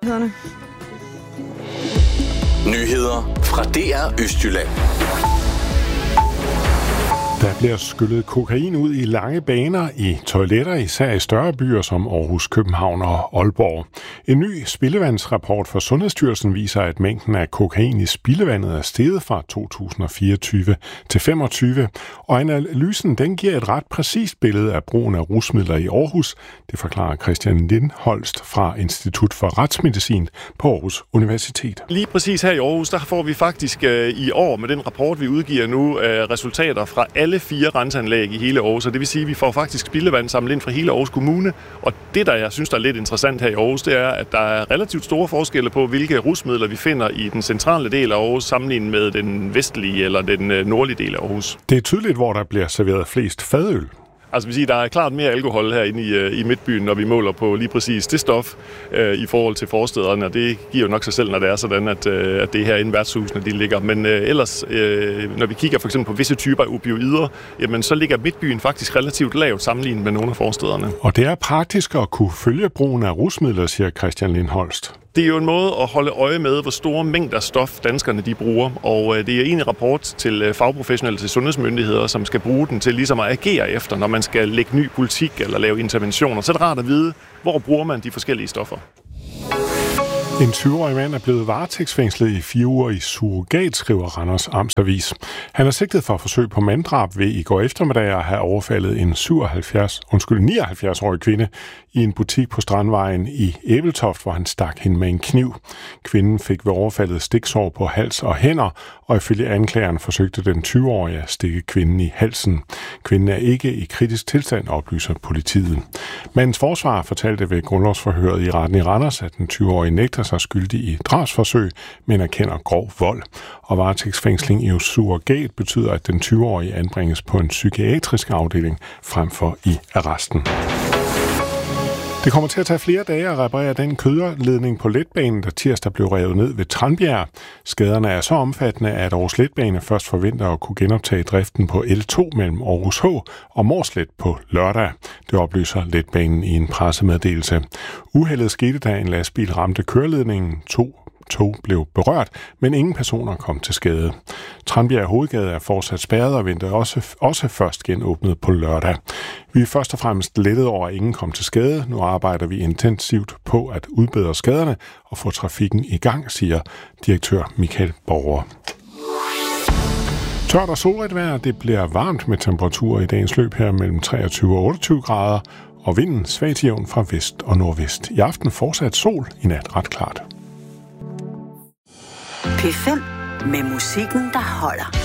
Nyheder fra DR Østjylland. Der bliver skyllet kokain ud i lange baner i toiletter, især i større byer som Aarhus, København og Aalborg. En ny spildevandsrapport fra Sundhedsstyrelsen viser, at mængden af kokain i spildevandet er steget fra 2024 til 25, og analysen den giver et ret præcist billede af brugen af rusmidler i Aarhus. Det forklarer Christian Lindholst fra Institut for Retsmedicin på Aarhus Universitet. Lige præcis her i Aarhus, der får vi faktisk i år med den rapport, vi udgiver nu, resultater fra alle 4 renseanlæg i hele Aarhus, og det vil sige, at vi får faktisk spildevand samlet ind fra hele Aarhus Kommune, og det, der jeg synes, der er lidt interessant her i Aarhus, det er, at der er relativt store forskelle på, hvilke rusmidler vi finder i den centrale del af Aarhus, sammenlignet med den vestlige eller den nordlige del af Aarhus. Det er tydeligt, hvor der bliver serveret flest fadøl. Altså, vil sige, der er klart mere alkohol herinde i Midtbyen, når vi måler på lige præcis det stof i forhold til forstederne, og det giver jo nok sig selv, når det er sådan, at det er herinde værtshusene, de ligger. Men ellers, når vi kigger for eksempel på visse typer af opioider, jamen så ligger Midtbyen faktisk relativt lavt sammenlignet med nogle af forstederne. Og det er praktisk at kunne følge brugen af rusmidler, siger Christian Lindholst. Det er jo en måde at holde øje med, hvor store mængder stof danskerne de bruger, og det er en rapport til fagprofessionelle, til sundhedsmyndigheder, som skal bruge den til ligesom at agere efter, når man skal lægge ny politik eller lave interventioner. Så er det rart at vide, hvor bruger man de forskellige stoffer. En 20-årig mand er blevet varetægtsfængslet i 4 uger i surrogat, skriver Randers Amtsavis. Han er sigtet for forsøg på manddrab ved i går eftermiddag at have overfaldet en 79-årig kvinde i en butik på Strandvejen i Ebeltoft, hvor han stak hende med en kniv. Kvinden fik ved overfaldet stiksår på hals og hænder, og ifølge anklageren forsøgte den 20-årige at stikke kvinden i halsen. Kvinden er ikke i kritisk tilstand, oplyser politiet. Mandens forsvar fortalte ved grundlovsforhøret i retten i Randers, at den 20-årige nægter sig skyldig i drabsforsøg, men erkender grov vold. Og varetægtsfængsling i surrogat betyder, at den 20-årige anbringes på en psykiatrisk afdeling frem for i arresten. Det kommer til at tage flere dage at reparere den kødledning på letbanen, der tirsdag blev revet ned ved Tranbjerg. Skaderne er så omfattende, at Aarhus Letbane først forventer at kunne genoptage driften på L2 mellem Aarhus H og Mårslet på lørdag. Det oplyser letbanen i en pressemeddelelse. Uheldet skete, da en lastbil ramte køreledningen. 2 tog blev berørt, men ingen personer kom til skade. Tranbjerg Hovedgade er fortsat spærret og venter også først genåbnet på lørdag. Vi er først og fremmest lettet over, at ingen kom til skade. Nu arbejder vi intensivt på at udbedre skaderne og få trafikken i gang, siger direktør Michael Borger. Tørt og solrigt vejr, det bliver varmt med temperaturer i dagens løb her mellem 23 og 28 grader, og vinden svag til jævn fra vest og nordvest. I aften fortsat sol, i nat ret klart. P5 med musikken, der holder.